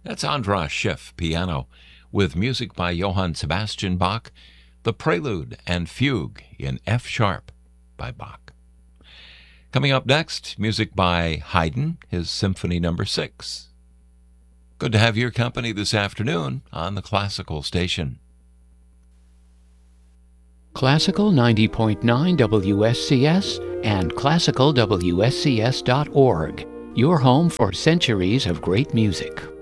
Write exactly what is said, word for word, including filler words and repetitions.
That's Andras Schiff, piano, with music by Johann Sebastian Bach, the Prelude and Fugue in F sharp by Bach. Coming up next, music by Haydn, his Symphony Number six. Good to have your company this afternoon on the Classical Station. Classical ninety point nine W S C S and classical W S C S dot org, your home for centuries of great music.